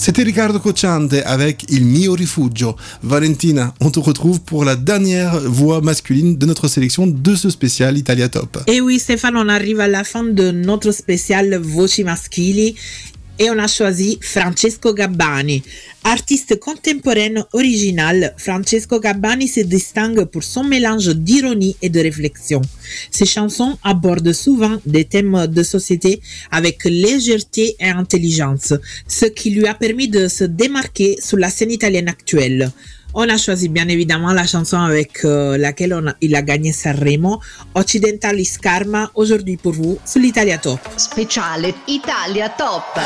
C'était Riccardo Cocciante avec Il mio rifugio. Valentina, on te retrouve pour la dernière voix masculine de notre sélection de ce spécial Italia Top. Et oui Stéphane, on arrive à la fin de notre spécial Voci maschili et on a choisi Francesco Gabbani. Artiste contemporain original, Francesco Gabbani se distingue pour son mélange d'ironie et de réflexion. Ses chansons abordent souvent des thèmes de société avec légèreté et intelligence, ce qui lui a permis de se démarquer sur la scène italienne actuelle. On a choisi bien évidemment la chanson avec laquelle il a gagné Sanremo, Occidentalis Karma, aujourd'hui pour vous, sur l'Italia Top. Speciale Italia Top.